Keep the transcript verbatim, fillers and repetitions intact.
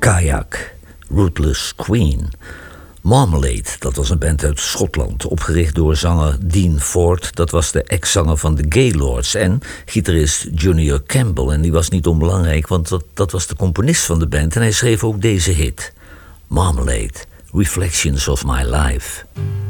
Kayak, Rootless Queen. Marmalade, dat was een band uit Schotland, opgericht door zanger Dean Ford. Dat was de ex-zanger van de Gaylords. En gitarist Junior Campbell. En die was niet onbelangrijk, want dat, dat was de componist van de band. En hij schreef ook deze hit. Marmalade, Reflections of My Life.